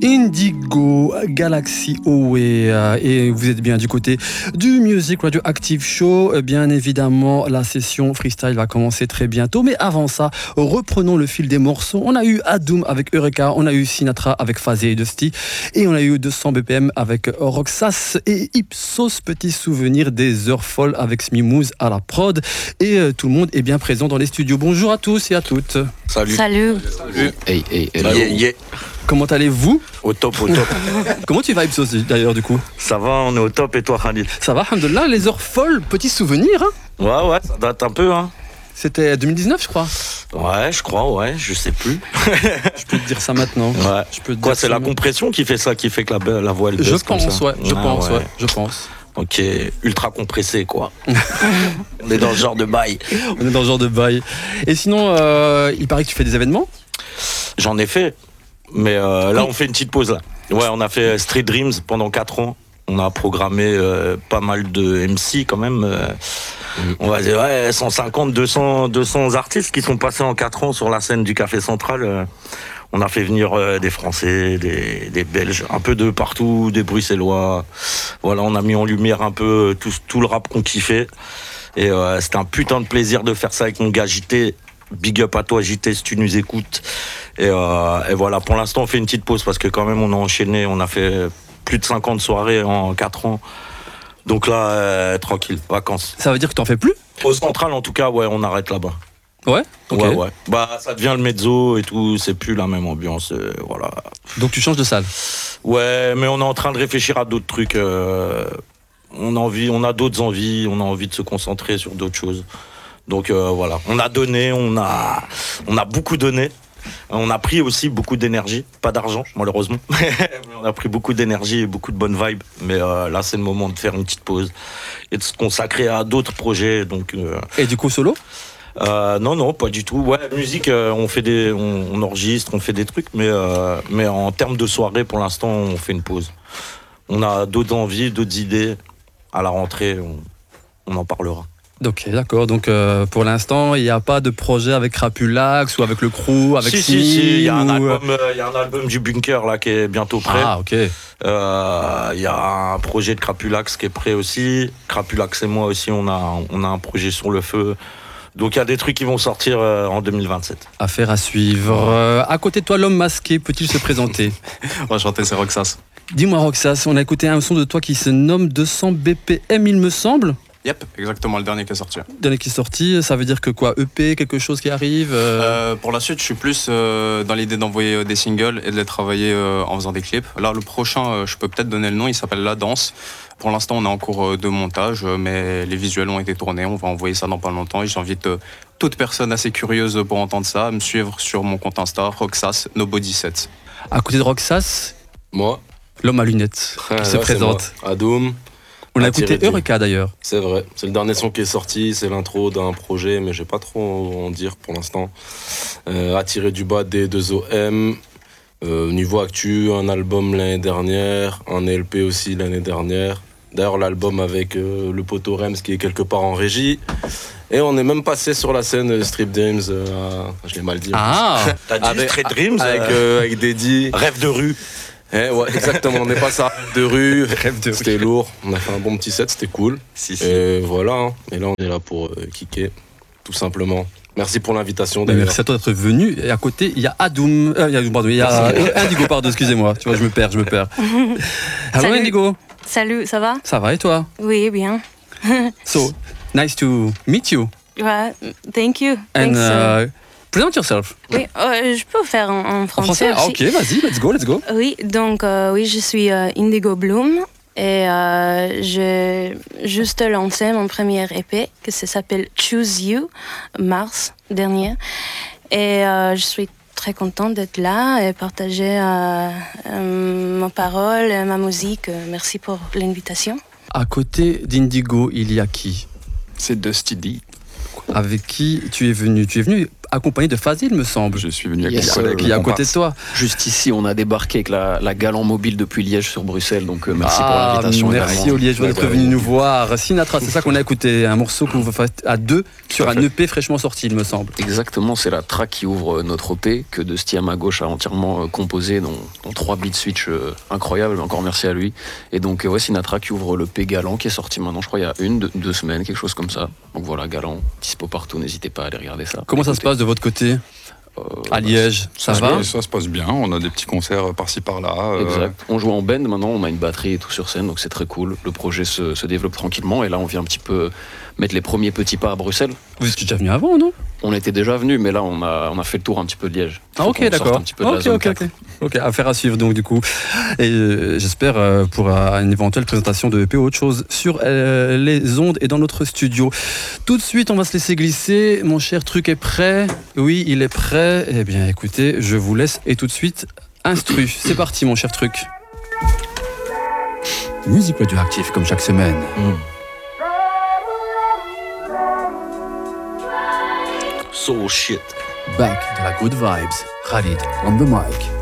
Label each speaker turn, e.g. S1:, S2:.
S1: Indigo Galaxy Away et vous êtes bien du côté du Music Radio Active Show. Bien évidemment, la session freestyle va commencer très bientôt, mais avant ça, reprenons le fil des morceaux. On a eu Adoum avec Eureka, on a eu Sinatra avec Fazé et Dusty, et on a eu 200 BPM avec Roxas et Ipsos, petit souvenir des heures folles avec Smimouz à la prod, et tout le monde est bien présent dans les studios. Bonjour à tous et à toutes.
S2: Salut.
S3: Salut.
S2: Hey,
S4: Yeah.
S1: Comment allez-vous?
S4: Au top.
S1: Comment tu vas, Ipsos, d'ailleurs, du coup?
S4: Ça va, on est au top, et toi, Khalid?
S1: Ça va, alhamdoulilah, les heures folles, petit souvenir, hein?
S4: Ouais, ça date un peu, hein.
S1: C'était 2019, je crois.
S4: Ouais, je crois, je sais plus.
S1: Je peux te dire ça maintenant.
S4: Ouais.
S1: Je peux te
S4: Quoi,
S1: dire
S4: c'est
S1: ça
S4: la compression qui fait ça, qui fait que la voix, elle baisse
S1: Je
S4: comme
S1: pense,
S4: ça.
S1: je pense.
S4: Ok, ultra compressé, quoi. On est dans ce genre de bail.
S1: On est dans ce genre de bail. Et sinon, il paraît que tu fais des événements?
S4: J'en ai fait, mais là, on fait une petite pause, là. Ouais, on a fait Street Dreams pendant 4 ans. On a programmé pas mal de MC, quand même. On va dire, 150, 200 artistes qui sont passés en 4 ans sur la scène du Café Central. On a fait venir des Français, des Belges, un peu de partout, des Bruxellois. Voilà, on a mis en lumière un peu tout le rap qu'on kiffait. Et c'était un putain de plaisir de faire ça avec mon gars JT. Big up à toi JT si tu nous écoutes. Et voilà, pour l'instant on fait une petite pause parce que quand même on a enchaîné, on a fait plus de 50 soirées en 4 ans. Donc là, tranquille, vacances.
S1: Ça veut dire que t'en fais plus?
S4: Au Central en tout cas, ouais, on arrête là-bas.
S1: Ouais, ok.
S4: Ouais. Bah, ça devient le mezzo et tout, c'est plus la même ambiance, voilà.
S1: Donc tu changes de salle?
S4: Ouais, mais on est en train de réfléchir à d'autres trucs. On a d'autres envies, on a envie de se concentrer sur d'autres choses. Donc voilà, on a donné, on a beaucoup donné. On a pris aussi beaucoup d'énergie, pas d'argent malheureusement. On a pris beaucoup d'énergie et beaucoup de bonnes vibes. Mais là, c'est le moment de faire une petite pause et de se consacrer à d'autres projets. Donc,
S1: Et du coup, solo?
S4: Non, pas du tout. Ouais, musique, on enregistre, on fait des trucs, mais en termes de soirée, pour l'instant, on fait une pause. On a d'autres envies, d'autres idées. À la rentrée, on en parlera.
S1: Ok, d'accord. Donc pour l'instant, il n'y a pas de projet avec Rapulax ou avec le crew, avec
S4: Si, il y a un album du Bunker là qui est bientôt prêt.
S1: Ah, ok.
S4: Il y a un projet de Crapulax qui est prêt aussi. Crapulax et moi aussi, on a un projet sur le feu. Donc il y a des trucs qui vont sortir en 2027.
S1: Affaire à suivre. À côté de toi, l'homme masqué, peut-il se présenter?
S2: Enchanté, c'est Roxas.
S1: Dis-moi, Roxas, on a écouté un son de toi qui se nomme 200 BPM, il me semble.
S2: Yep, exactement, le dernier qui est sorti.
S1: Dernier qui est sorti, ça veut dire que quoi? EP, quelque chose qui arrive
S2: Pour la suite, je suis plus dans l'idée d'envoyer des singles et de les travailler en faisant des clips. Là, le prochain, je peux peut-être donner le nom, il s'appelle La Danse. Pour l'instant, on est en cours de montage, mais les visuels ont été tournés. On va envoyer ça dans pas longtemps. Et j'invite toute personne assez curieuse pour entendre ça à me suivre sur mon compte Insta, Roxas Nobody7.
S1: À côté de Roxas,
S5: Moi,
S1: l'homme à lunettes qui se présente.
S5: Adoum.
S1: On a écouté Eureka d'ailleurs.
S5: C'est vrai, c'est le dernier son qui est sorti, c'est l'intro d'un projet, mais je vais pas trop en dire pour l'instant. Attiré du bas des 2OM. Niveau actu, un album l'année dernière, un LP aussi l'année dernière. D'ailleurs, l'album avec le poteau Rems qui est quelque part en régie. Et on est même passé sur la scène Street Dreams. Je l'ai mal dit.
S1: Ah,
S4: T'as dit Street Dreams
S5: avec Deddy.
S4: Rêve de rue.
S5: Ouais, exactement. On n'est pas ça de rue.
S1: Rêve de rue.
S5: C'était lourd. On a fait un bon petit set, c'était cool.
S4: Si.
S5: Et voilà. Hein. Et là, on est là pour kicker, tout simplement. Merci pour l'invitation. D'ailleurs.
S1: merci à toi d'être venu. Et à côté, il y a Adoum. Il y a Indigo, pardon, excusez-moi. Tu vois, je me perds. Hello
S3: Salut.
S1: Indigo.
S3: Salut, ça va?
S1: Ça va et toi?
S3: Oui, bien.
S1: So, nice to meet you.
S3: Ouais, thank you.
S1: And
S3: Thanks.
S1: present yourself.
S3: Oui, je peux faire en
S1: En
S3: français
S1: français? Ah,
S3: aussi.
S1: ok, vas-y, let's go.
S3: Oui, donc oui, je suis Indigo Bloom et j'ai juste lancé mon premier EP qui s'appelle Choose You, mars dernier. Et je suis très contente d'être là et partager ma parole, ma musique. Merci pour l'invitation.
S1: À côté d'Indigo, il y a qui?
S2: C'est Dusty D.
S1: Avec qui tu es venu? Tu es venu accompagné de Fazil, me semble.
S6: Je suis venu avec
S7: Yes,
S6: mes collègues.
S1: Qui est à côté de toi.
S7: Juste ici, on a débarqué avec la Galant Mobile depuis Liège sur Bruxelles, donc merci pour l'invitation.
S1: Merci
S7: également.
S1: aux Liégeois d'être venus nous voir. Sinatra, c'est ça qu'on a écouté, un morceau qu'on vous fait à deux sur un EP fraîchement sorti, il me semble.
S7: Exactement, c'est la track qui ouvre notre EP que Dusty à ma gauche a entièrement composé, dont 3 beat switch incroyables, encore merci à lui. Et donc Sinatra qui ouvre l'EP Galant qui est sorti maintenant, je crois il y a 2 semaines, quelque chose comme ça. Donc voilà, Galant, dispo partout, n'hésitez pas à aller regarder ça.
S1: Comment ça se passe de votre côté à Liège? Ça va?
S6: Ça se passe bien, on a des petits concerts par-ci par-là.
S7: Exact. On joue en band maintenant, on a une batterie et tout sur scène, donc c'est très cool. Le projet se développe tranquillement et là on vient un petit peu mettre les premiers petits pas à Bruxelles.
S1: Vous étiez déjà venu avant, non?
S7: On était déjà venu, mais là on a fait le tour un petit peu de Liège.
S1: Ah ok, d'accord. Ok, affaire à suivre donc du coup. Et j'espère pour une éventuelle présentation de EP ou autre chose sur les ondes et dans notre studio. Tout de suite, on va se laisser glisser. Mon cher Truc est prêt? Oui, il est prêt. Eh bien, écoutez, je vous laisse et tout de suite, instru. C'est parti, mon cher Truc. Musique radioactive comme chaque semaine.
S4: So shit.
S1: Back dans la good vibes. Khalid on the mic.